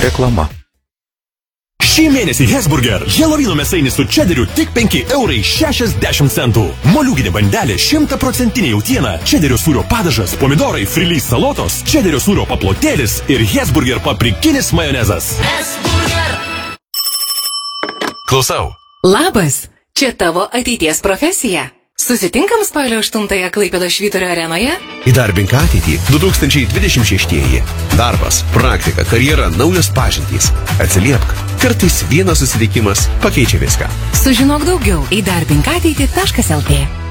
Reklama. Šį mėnesį Hesburger Helovino mėsainis su čederiu tik 5,60 €. Moliūginė bandelė 100% jautiena, čederio sūrio padažas, pomidorai, frilys salotos, čederio sūrio paplotėlis ir Hesburger paprikinis majonezas. Hesburger. Klausau. Labas, čia tavo ateities profesija. Susitinkam spalio 8 Klaipėdos Švyturio arenoje? Įdarbink ateitį 2026. Darbas, praktika, karjera, naujos pažintys. Atsiliepk. Kartais vienas susitikimas pakeičia viską. Sužinok daugiau įdarbinkateitį.lt.